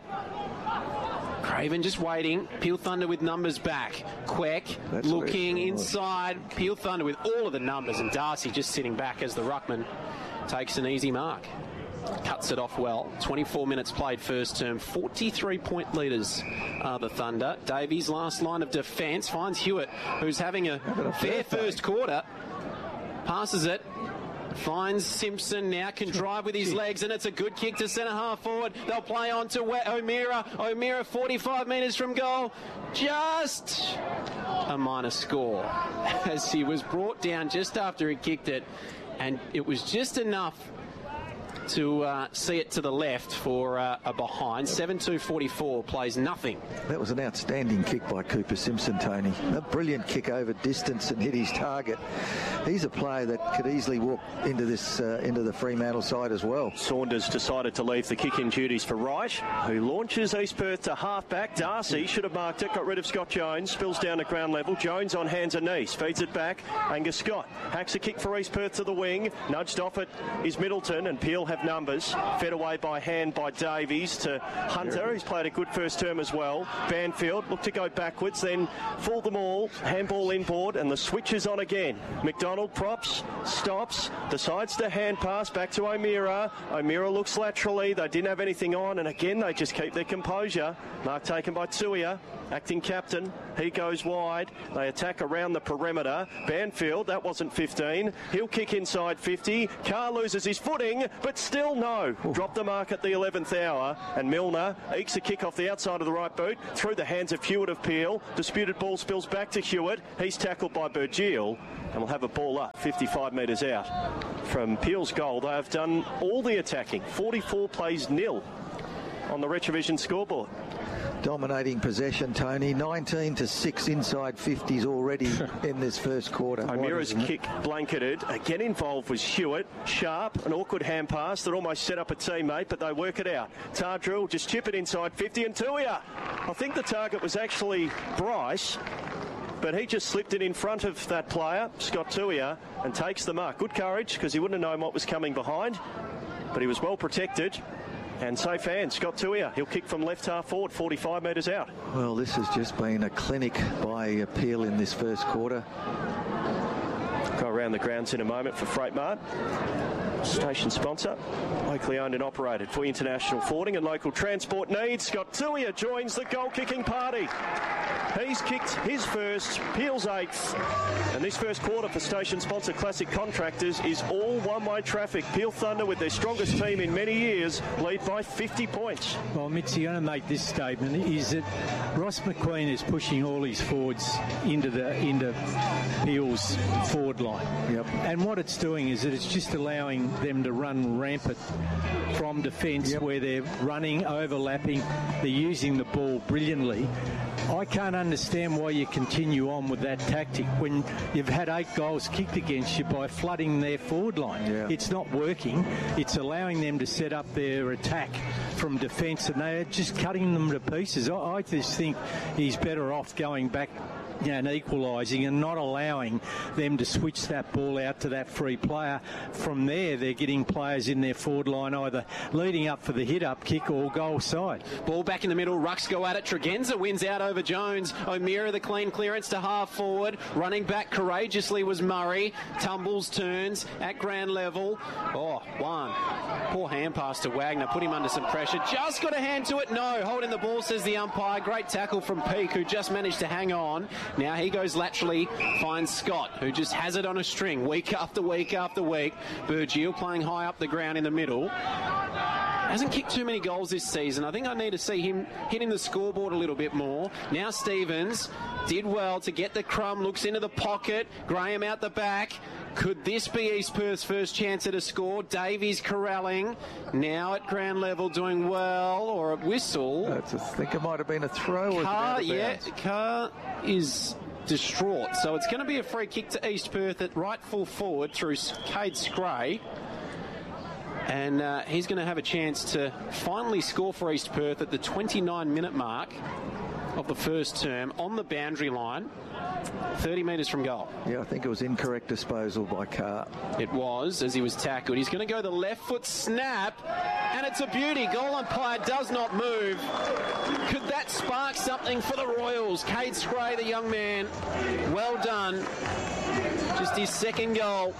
Craven just waiting. Peel Thunder with numbers back. Queck That's looking inside. Peel Thunder with all of the numbers, and Darcy just sitting back as the ruckman takes an easy mark. Cuts it off well. twenty-four minutes played first term. forty-three point leaders are the Thunder. Davies' last line of defence finds Hewitt, who's having a, having a fair first quarter. Passes it. Finds Simpson now, can drive with his legs, and it's a good kick to centre half forward. They'll play on to O'Meara. O'Meara forty-five metres from goal. Just a minor score as he was brought down just after he kicked it, and it was just enough to uh, see it to the left for uh, a behind. seven two forty-four plays nothing. That was an outstanding kick by Cooper Simpson, Tony. A brilliant kick over distance and hit his target. He's a player that could easily walk into this uh, into the Fremantle side as well. Saunders decided to leave the kick-in duties for Wright, who launches East Perth to half-back. Darcy should have marked it, got rid of Scott Jones, spills down to ground level. Jones on hands and knees, feeds it back. Angus Scott hacks a kick for East Perth to the wing. Nudged off it is Middleton, and Peel have numbers. Fed away by hand by Davies to Hunter, who's played a good first term as well. Banfield looked to go backwards, then fooled them all. Handball inboard, and the switch is on again. McDonald props, stops, decides to hand pass back to O'Meara. O'Meara looks laterally. They didn't have anything on, and again they just keep their composure. Mark taken by Tuia, acting captain. He goes wide. They attack around the perimeter. Banfield, that wasn't fifteen. He'll kick inside fifty. Carr loses his footing, but still no. Dropped the mark at the eleventh hour, and Milner ekes a kick off the outside of the right boot through the hands of Hewitt of Peel. Disputed ball spills back to Hewitt. He's tackled by Burgeel, and we'll have a ball up fifty-five metres out from Peel's goal. They have done all the attacking. forty-four plays nil on the Retrovision scoreboard. Dominating possession, Tony. nineteen to six inside fifties already in this first quarter. O'Meara's kick blanketed. Again involved was Hewitt. Sharp, an awkward hand pass that almost set up a teammate, but they work it out. Tardrill just chip it inside fifty, and Tuia. I think the target was actually Bryce, but he just slipped it in front of that player, Scott Tuia, and takes the mark. Good courage, because he wouldn't have known what was coming behind, but he was well protected. And safe hands, Scott Tuia. He'll kick from left half forward, forty-five metres out. Well, this has just been a clinic by Peel in this first quarter. Go around the grounds in a moment for Freight Mart. Station sponsor, locally owned and operated for international forwarding and local transport needs. Scott Tuia joins the goal-kicking party. He's kicked his first, Peel's eighth, and this first quarter for station sponsor Classic Contractors is all one-way traffic. Peel Thunder, with their strongest team in many years, lead by fifty points. Well, Mitzi, I'm going to make this statement, is that Ross McQueen is pushing all his forwards into the into Peel's forward line. Yep. And what it's doing is that it's just allowing them to run rampant from defence, yep, where they're running, overlapping, they're using the ball brilliantly. I can't understand why you continue on with that tactic when you've had eight goals kicked against you by flooding their forward line. Yeah. It's not working. It's allowing them to set up their attack from defence, and they're just cutting them to pieces. I, I just think he's better off going back, you know, and equalising and not allowing them to switch that ball out to that free player. From there, they're getting players in their forward line either leading up for the hit-up kick or goal side. Ball back in the middle, Rucks go at it. Tregenza wins out over Jones. O'Meara the clean clearance to half forward. Running back courageously was Murray. Tumbles, turns at ground level. Oh, one. Poor hand pass to Wagner. Put him under some pressure. Just got a hand to it. No. Holding the ball, says the umpire. Great tackle from Peake, who just managed to hang on. Now he goes laterally, finds Scott, who just has it on a string week after week after week. Burgeel playing high up the ground in the middle. Hasn't kicked too many goals this season. I think I need to see him hitting the scoreboard a little bit more. Now Stevens did well to get the crumb, looks into the pocket. Graham out the back. Could this be East Perth's first chance at a score? Davies corralling. Now at ground level doing well, or a whistle. I think it might have been a throw. Carr, yeah, Carr is distraught. So it's going to be a free kick to East Perth at right full forward through Cade Scray. And uh, he's going to have a chance to finally score for East Perth at the twenty-nine minute mark of the first term on the boundary line, thirty metres from goal. Yeah, I think it was incorrect disposal by Carr. It was, as he was tackled. He's going to go the left foot snap, and it's a beauty. Goal umpire does not move. Could that spark something for the Royals? Cade Scray, the young man, well done. Just his second goal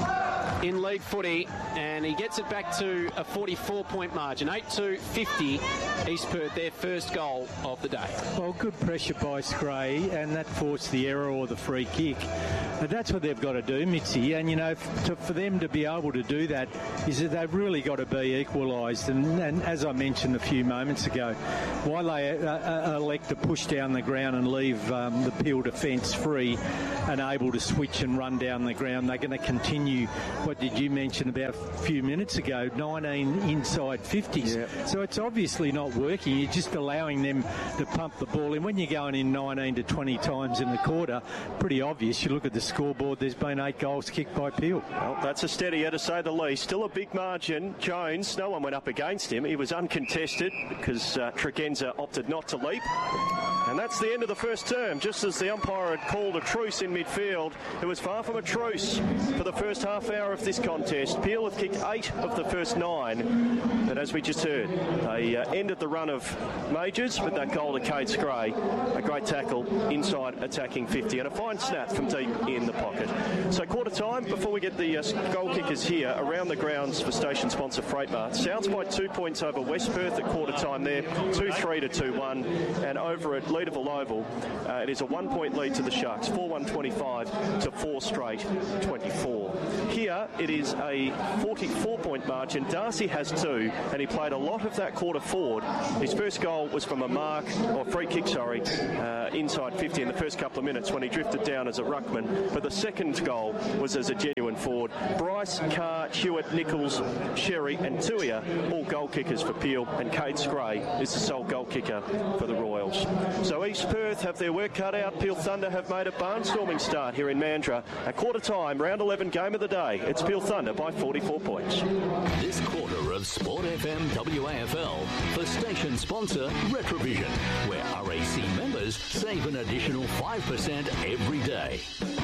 in league footy, and he gets it back to a forty-four point margin. eight two fifty, East Perth, their first goal of the day. Well, good pressure by Scray, and that forced the error or the free kick. But that's what they've got to do, Mitzi. And, you know, to, for them to be able to do that is that they've really got to be equalised. And, and as I mentioned a few moments ago, while they uh, uh, elect to push down the ground and leave um, the Peel defence free and able to switch and run down the ground, they're going to continue, what did you mention about a few minutes ago, nineteen inside fifties. Yep. So it's obviously not working. You're just allowing them to pump the ball in. When you're going in nineteen to twenty times in the quarter, pretty obvious. You look at the scoreboard, there's been eight goals kicked by Peel. Well, that's a steadier, to say the least. Still a big margin. Jones, no one went up against him. He was uncontested because uh, Tregenza opted not to leap. And that's the end of the first term. Just as the umpire had called a truce in midfield, it was far from a truce for the first half hour of this contest. Peel have kicked eight of the first nine. But as we just heard, they uh, ended the run of Majors with that goal to Cade Scray. A great tackle inside attacking fifty, and a fine snap from deep in the pocket. So quarter time, before we get the uh, goal kickers here around the grounds for station sponsor Freightmart. Souths by two points over West Perth at quarter time there, two three to two one, and over at Leederville Oval, uh, it is a one point lead to the Sharks, four one twenty-five to four straight twenty-four. Here it is a forty-four point margin. Darcy has two, and he played a lot of that quarter forward. His first goal was from a mark, or free kick, sorry, uh, inside fifty in the first couple of minutes when he drifted down as a ruckman. But the second goal was as a genuine forward. Bryce, Carr, Hewitt, Nichols, Sherry and Tuia, all goal kickers for Peel, and Cade Scray is the sole goal kicker for the Royals. So East Perth have their work cut out. Peel Thunder have made a barnstorming start here in Mandurah. At quarter time, round eleven game of the day, it's Peel Thunder by forty-four points. This quarter of Sport F M W A F L for station sponsor Retrovision, where R A C members save an additional five percent every day.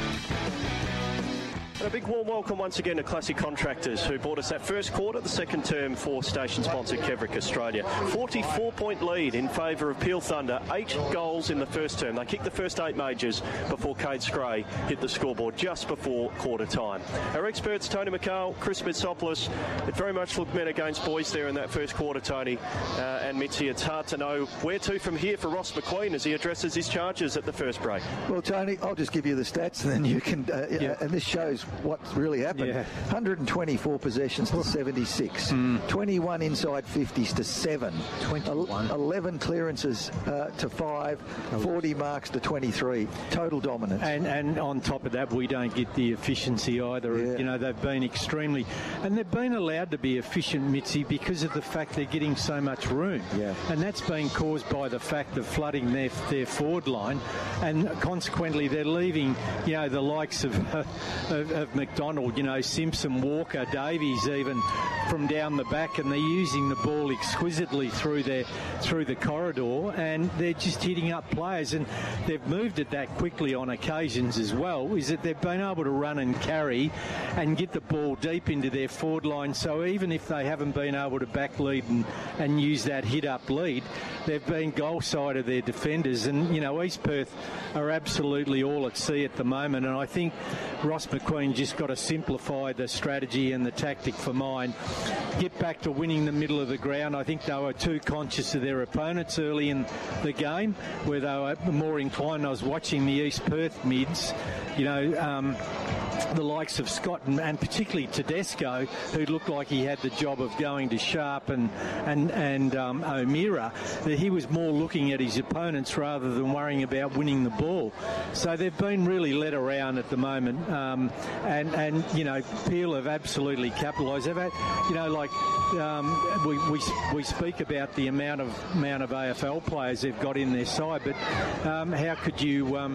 And a big warm welcome once again to Classic Contractors, who bought us that first quarter, the second term for station sponsor Kevrick Australia. forty-four point lead in favour of Peel Thunder, eight goals in the first term. They kicked the first eight majors before Cade Scray hit the scoreboard just before quarter time. Our experts, Tony McHale, Chris Mitsopoulos, it very much looked men against boys there in that first quarter, Tony. Uh, and Mitzi, it's hard to know where to from here for Ross McQueen as he addresses his charges at the first break. Well, Tony, I'll just give you the stats and then you can, uh, Yeah. uh, and this shows what's really happened. Yeah. one hundred twenty-four possessions to seventy-six, mm. twenty-one inside fifties to seven, twenty-one. eleven clearances uh, to five, forty marks to twenty-three. Total dominance. And and on top of that, we don't get the efficiency either. Yeah. You know, they've been extremely, and they've been allowed to be efficient, Mitzi, because of the fact they're getting so much room. Yeah. And that's been caused by the fact of flooding their their forward line, and consequently they're leaving, you know, the likes of uh, of, of McDonald, you know, Simpson, Walker, Davies, even from down the back, and they're using the ball exquisitely through their through the corridor, and they're just hitting up players, and they've moved it that quickly on occasions as well, is that they've been able to run and carry and get the ball deep into their forward line. So even if they haven't been able to back lead and, and use that hit up lead, they've been goal side of their defenders. And, you know, East Perth are absolutely all at sea at the moment, and I think Ross McQueen just got to simplify the strategy and the tactic for mine. Get back to winning the middle of the ground. I think they were too conscious of their opponents early in the game, where they were more inclined. I was watching the East Perth mids, you know, um, the likes of Scott and, and particularly Tedesco, who looked like he had the job of going to Sharp and and and um, O'Meara, that he was more looking at his opponents rather than worrying about winning the ball. So they've been really led around at the moment, um, and and you know, Peel have absolutely capitalised. They've had, you know, like um, we, we we speak about the amount of amount of A F L players they've got in their side, but um, how could you um,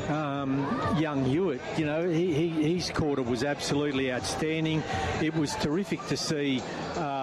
um, young Hewitt, you know, he, he his quarter was absolutely outstanding. It was terrific to see uh,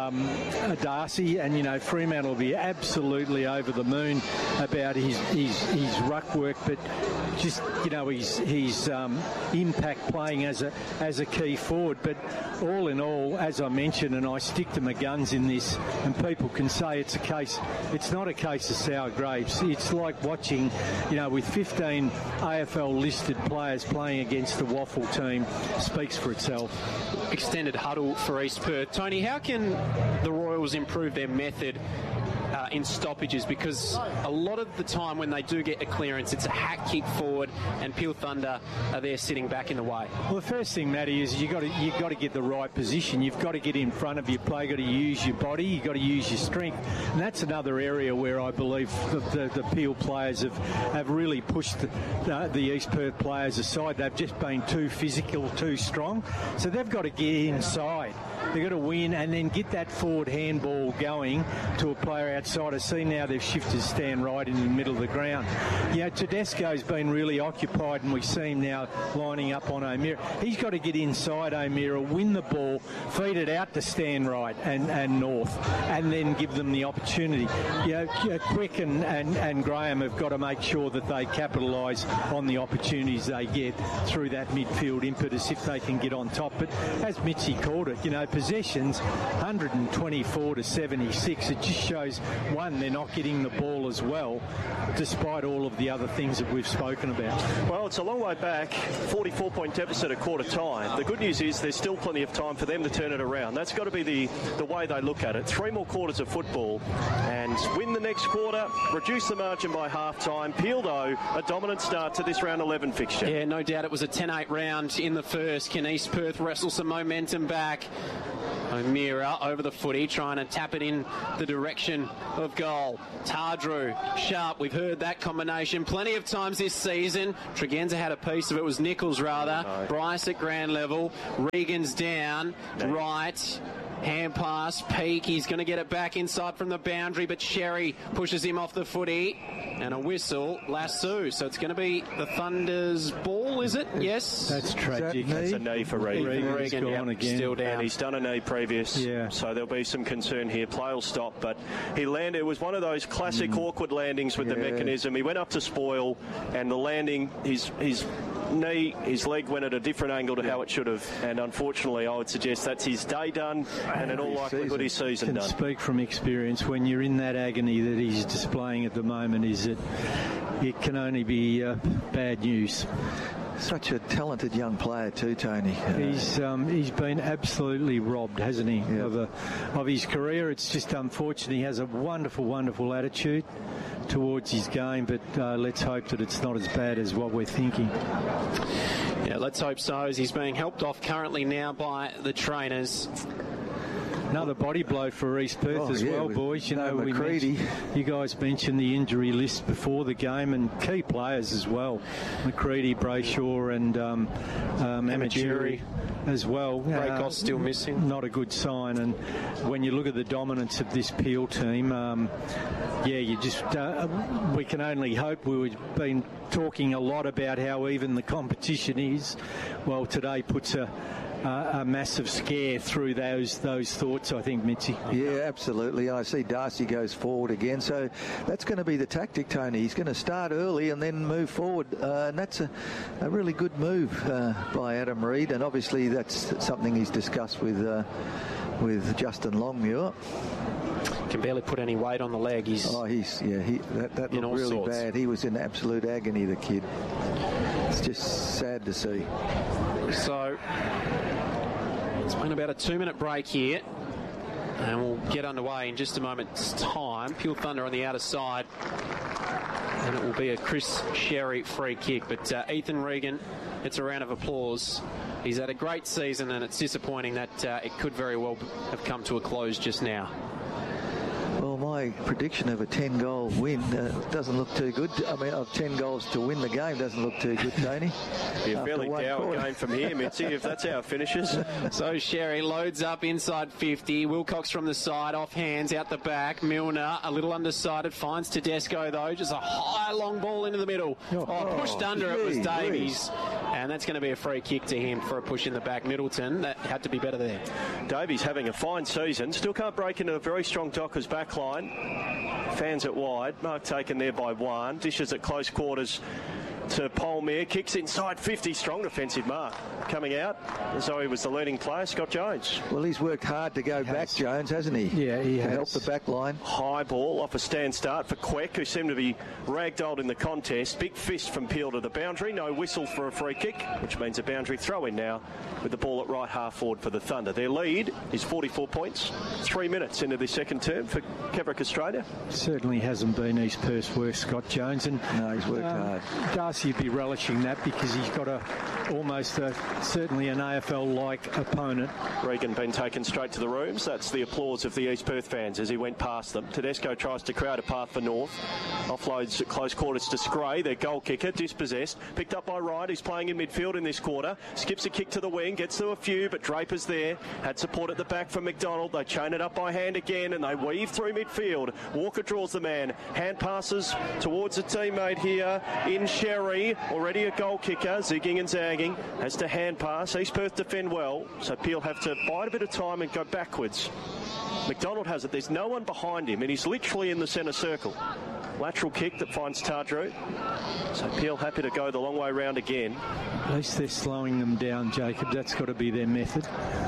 um, Darcy, and you know Fremantle will be absolutely over the moon about his his, his ruck work, but just you know his his um, impact playing as a as a key forward. But all in all, as I mentioned, and I stick to my guns in this, and people can say it's a case, it's not a case of sour grapes. It's like watching, you know, with fifteen A F L listed players playing against the Waffle team, speaks for itself. Extended huddle for East Perth. Tony, how can the Royals improve their method uh, in stoppages? Because a lot of the time when they do get a clearance, it's a hack kick forward, and Peel Thunder are there sitting back in the way. Well, the first thing, Matty, is you got to you got to get the right position. You've got to get in front of your play. You've got to use your body. You've got to use your strength, and that's another area where I believe the, the, the Peel players have have really pushed the, the, the East Perth players aside. They've just been too physical, too strong. So they've got to get inside. They've got to win and then get that forward handball going to a player outside. I see now they've shifted stand right in the middle of the ground. You know, Tedesco's been really occupied, and we see him now lining up on O'Meara. He's got to get inside O'Meara, win the ball, feed it out to stand right and, and north, and then give them the opportunity. You know, Quick and, and, and Graham have got to make sure that they capitalise on the opportunities they get through that midfield impetus if they can get on top. But as Mitzi called it, you know, possessions one twenty-four to seventy-six. It just shows, one, they're not getting the ball as well, despite all of the other things that we've spoken about. Well, it's a long way back. forty-four point deficit at quarter time. The good news is there's still plenty of time for them to turn it around. That's got to be the, the way they look at it. Three more quarters of football and win the next quarter, reduce the margin by half-time. Peel, though, a dominant start to this round eleven fixture. Yeah, no doubt it was a ten eight round in the first. Can East Perth wrestle some momentum back? O'Meara over the footy, trying to tap it in the direction of goal. Tardrew, Sharp, we've heard that combination plenty of times this season. Tregenza had a piece of it, was Nichols rather. No. Bryce at ground level. Regan's down, no. right. Hand pass, Peake, he's going to get it back inside from the boundary, but Sherry pushes him off the footy. And a whistle, lasso. So it's going to be the Thunder's ball, is it? Yes. That's tragic. That That's a knee for Regan. Regan, Regan gone yep, again. Still down. And he's done a knee previous. Yeah. So there'll be some concern here. Play will stop, but he landed. It was one of those classic mm. awkward landings with yeah. the mechanism. He went up to spoil, and the landing, his his knee, his leg went at a different angle to yeah. how it should have. And unfortunately, I would suggest that's his day done, and in all likelihood, his season done. I can speak from experience. When you're in that agony that he's displaying at the moment, is it it can only be uh, bad news. Such a talented young player too, Tony. Uh, he's um, he's been absolutely robbed, hasn't he, yeah. of, a, of his career. It's just unfortunate. He has a wonderful, wonderful attitude towards his game, but uh, let's hope that it's not as bad as what we're thinking. Yeah, let's hope so, as he's being helped off currently now by the trainers. Another body blow for East Perth oh, as yeah, well, boys. You know, we McCready. you guys mentioned the injury list before the game, and key players as well. McCready, Brayshaw, and um, um, Amajiri as well. Braycott's uh, still missing. Not a good sign. And when you look at the dominance of this Peel team, um, yeah, you just uh, we can only hope. We've been talking a lot about how even the competition is. Well, today puts a Uh, a massive scare through those those thoughts, I think, Mitzi. Yeah, absolutely. I see Darcy goes forward again, so that's going to be the tactic, Tony. He's going to start early and then move forward, uh, and that's a, a really good move uh, by Adam Reid, and obviously that's something he's discussed with uh, with Justin Longmuir. Can barely put any weight on the leg. He's oh, he's yeah, he that, that looked really sorts. bad. He was in absolute agony, the kid. It's just sad to see. So it's been about a two-minute break here, and we'll get underway in just a moment's time. Peel Thunder on the outer side, and it will be a Chris Sherry free kick. But uh, Ethan Regan, it's a round of applause. He's had a great season, and it's disappointing that uh, it could very well have come to a close just now. Well, my prediction of a ten-goal win uh, doesn't look too good. I mean, of ten goals to win the game doesn't look too good, Tony. Be a fairly dour game from here, Mitzi, if that's how it finishes. So Sherry loads up inside fifty. Wilcox from the side, off hands, out the back. Milner, a little undecided, finds Tedesco, though. Just a high, long ball into the middle. Oh, pushed under. Gee, it was Davies. and that's going to be a free kick to him for a push in the back. Middleton, that had to be better there. Davies having a fine season, still can't break into a very strong Dockers back line. Fans it wide, mark taken there by one, dishes at close quarters to Polmere, kicks inside fifty, strong defensive mark. Coming out, as though he was the leading player, Scott Jones. Well, he's worked hard to go back, Jones, hasn't he? Yeah, he to has. help the back line. High ball off a stand start for Queck, who seemed to be ragdolled in the contest. Big fist from Peel to the boundary. No whistle for a free kick, which means a boundary throw in now with the ball at right half forward for the Thunder. Their lead is forty-four points, three minutes into the second term for Keverick Australia. Certainly hasn't been East Perth's work, Scott Jones. And No, he's worked um, hard. Darcy would be relishing that because he's got a almost a, certainly an A F L-like opponent. Regan been taken straight to the rooms. That's the applause of the East Perth fans as he went past them. Tedesco tries to crowd a path for North. Offloads at close quarters to Scray, their goal kicker, dispossessed. Picked up by Wright, who's playing in midfield in this quarter. Skips a kick to the wing, gets to a few, but Draper's there. Had support at the back from McDonald. They chain it up by hand again, and they weave through midfield. Walker draws the man. Hand passes towards a teammate here in Sherry. Already a goal kicker, zigging and zagging. Has to hand pass. East Perth defend well, so Peel have to bide a bit of time and go backwards. McDonald has it. There's no one behind him, and he's literally in the centre circle. Lateral kick that finds Tardrew. So Peel happy to go the long way round again. At least they're slowing them down, Jacob. That's got to be their method.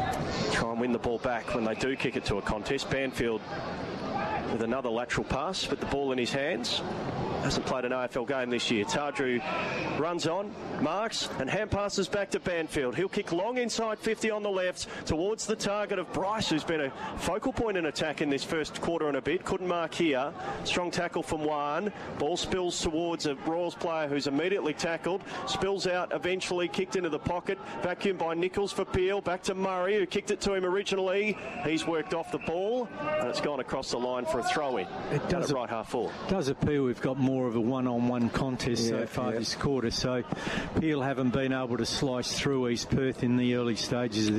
Try and win the ball back when they do kick it to a contest. Banfield with another lateral pass, but the ball in his hands. Hasn't played an A F L game this year. Tardrew runs on, marks, and hand passes back to Banfield. He'll kick long inside fifty on the left towards the target of Bryce, who's been a focal point in attack in this first quarter and a bit. Couldn't mark here. Strong tackle from Wan. Ball spills towards a Royals player who's immediately tackled. Spills out eventually, kicked into the pocket. Vacuumed by Nichols for Peel. Back to Murray, who kicked it to him originally. He's worked off the ball, and it's gone across the line for a throw-in. It does right half forward. does appear we've got more of a one-on-one contest Yeah, so far yeah. this quarter. So Peel haven't been able to slice through East Perth in the early stages of